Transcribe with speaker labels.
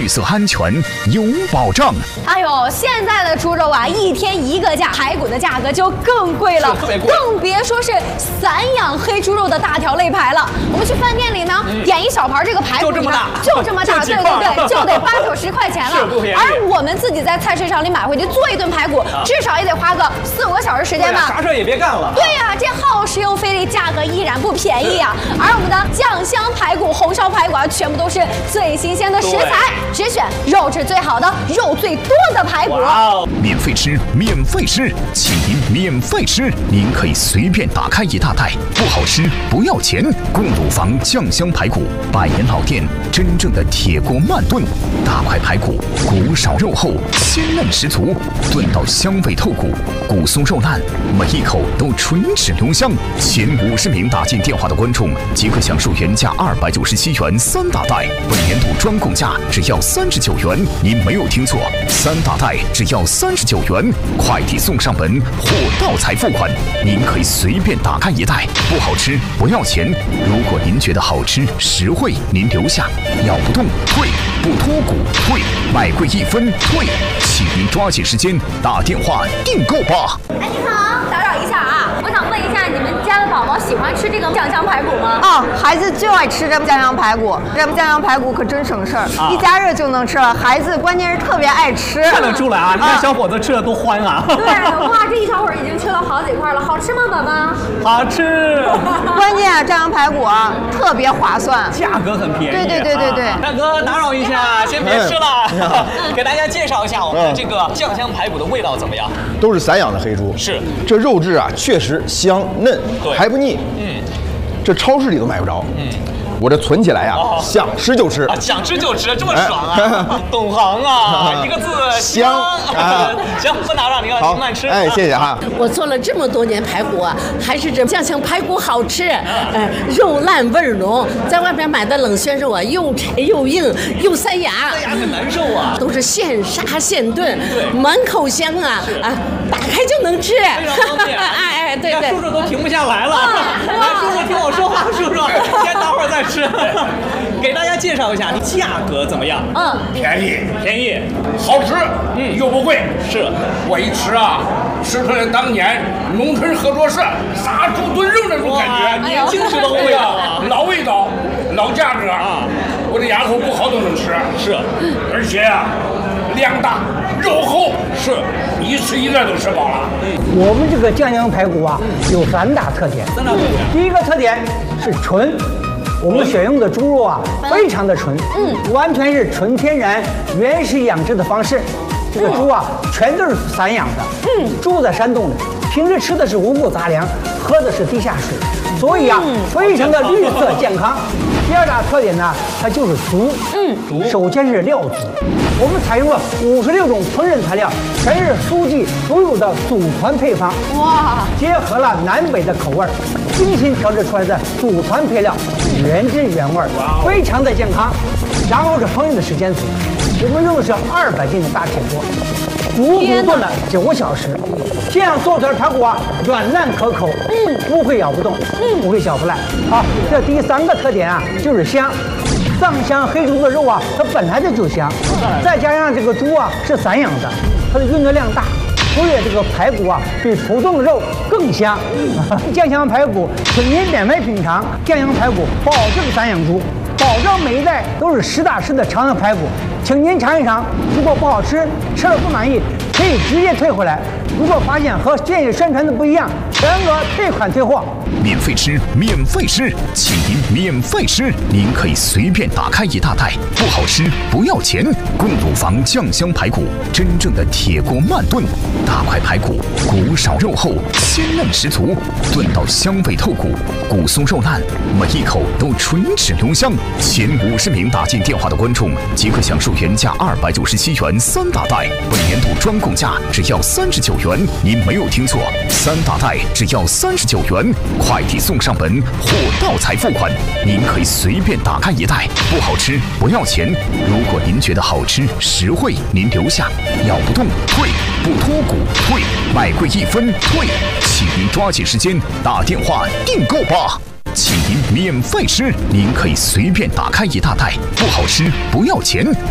Speaker 1: 绿色安全有保障。
Speaker 2: 哎呦，现在的猪肉啊，一天一个价，排骨的价格就更贵了，
Speaker 3: 特别贵，
Speaker 2: 更别说是散养黑猪肉的大条肋排了。我们去饭店里呢，点一小盘这个排骨，
Speaker 3: 就这么大，
Speaker 2: 就这么大，对对对，就得8、9、10块钱了。而我们自己在菜市场里买回去做一顿排骨，至少也得花个4、5个小时时间吧。
Speaker 3: 啥事儿也别干了。
Speaker 2: 对呀，这耗时又费力，价格依然不便宜啊。而我们的酱香排骨、红烧排骨啊，全部都是最新鲜的食材，只选肉质最好的、肉最多的排骨。
Speaker 1: 免费吃，免费吃，请您免费吃。您可以随便打开一大袋，不好吃不要钱。供乳房酱香排骨，100年老店，真正的铁锅慢炖，大块排骨，骨少肉厚，鲜嫩十足，炖到香味透骨，骨松肉烂，每一口都唇齿留香。前50名打进电话的观众即可享受原价297元3大袋，本年度专供价只要39元。您没有听错，3大袋只要39元，快递送上门，货到才付款。您可以随便打开一袋，不好吃不要钱。如果您觉得好吃实惠，您留下，咬不动退，不脱骨退，买贵1分退，请您抓紧时间打电话订购吧。
Speaker 2: 哎，你好，打扰一下啊，我想问一下，你们家的宝宝喜欢吃这个酱香排骨吗？
Speaker 4: 啊，孩子就爱吃这酱香排骨，这酱香排骨可真省事儿，一加热就能吃了。孩子关键是特别爱吃，
Speaker 3: 看得出来啊，你看小伙子吃的多欢啊！
Speaker 2: 对，哇，这一小会儿已经吃了好几块了，好吃吗，宝宝？
Speaker 3: 好吃。
Speaker 4: 关键啊，酱香排骨啊特别划算，
Speaker 3: 价格很便宜。
Speaker 4: 对。
Speaker 3: 大哥，打扰一下，先别吃了，给大家介绍一下我们的这个酱香排骨的味道怎么样？
Speaker 5: 都是散养的黑猪，
Speaker 3: 是
Speaker 5: 这肉质啊，确实香嫩，还不腻。这超市里都买不着。我这存起来呀，想吃就吃，
Speaker 3: 想吃就吃，这么爽啊！懂行啊，一个字香。行，不打扰您了，您慢吃。
Speaker 5: 哎，谢谢哈。
Speaker 6: 我做了这么多年排骨啊，还是这酱香排骨好吃，肉烂味儿浓。在外边买的冷鲜肉啊，又柴又硬又塞牙，
Speaker 3: 很难受啊。
Speaker 6: 都是现杀现炖，满口香啊，打开就能吃，
Speaker 3: 非常方便。
Speaker 6: 哎，对，
Speaker 3: 叔叔都停不下来了。来，叔叔听我说话，叔叔，先等会儿再吃。给大家介绍一下，价格怎么样？
Speaker 7: 便宜，
Speaker 3: 好
Speaker 7: 吃，又不贵。
Speaker 3: 是
Speaker 7: 我一吃啊，吃出来当年农村合作社杀猪炖肉那种感觉，
Speaker 3: 年轻时的味道啊，
Speaker 7: 老味道，老价格啊，我的牙口不好都能吃。是，而且啊，量大肉厚，是一吃一个都吃饱了。
Speaker 8: 我们这个酱香排骨啊，有3大特点。第一个特点是纯。我们选用的猪肉啊，非常的纯，完全是纯天然、原始养殖的方式。这个猪啊，全都是散养的，住在山洞里，平时吃的是五谷杂粮，喝的是地下水，所以啊，非常的绿色健康。第2大特点呢，它就是足，首先是料足，我们采用了56种烹饪材料，全是书记独有的祖传配方，结合了南北的口味，精心调制出来的祖传配料，原汁原味，非常的健康。然后是烹饪的时间足，我们用的是200斤的大铁锅，足足炖了9个小时，这样做出来的排骨啊，软烂可口，不会咬不动，不会小不烂。好，这第3个特点啊，就是香。藏香黑猪的肉啊，它本来就香，再加上这个猪啊是散养的，它的运动量大，所以这个排骨啊比普通的肉更香。酱香排骨，请您免费品尝酱香排骨，保证散养猪，保证每一袋都是实打实的长的排骨，请您尝一尝。如果不好吃，吃了不满意，可以直接退回来。如果发现和建议宣传的不一样，全额退款退货。
Speaker 1: 免费吃，免费吃，请您免费吃。您可以随便打开一大袋，不好吃不要钱。供乳房酱香排骨，真正的铁锅慢炖，大块排骨，骨少肉厚，鲜嫩十足，炖到香味透骨，骨松肉烂，每一口都唇齿留香。前50名打进电话的观众即可享受原价297元3大袋，本年度专供价只要39元。您没有听错，3大袋只要39元。快递送上门，货到才付款。您可以随便打开一袋，不好吃不要钱。如果您觉得好吃实惠，您留下，咬不动退，不脱骨退，买贵1分退。请您抓紧时间打电话订购吧。请您免费吃，您可以随便打开一大袋，不好吃不要钱。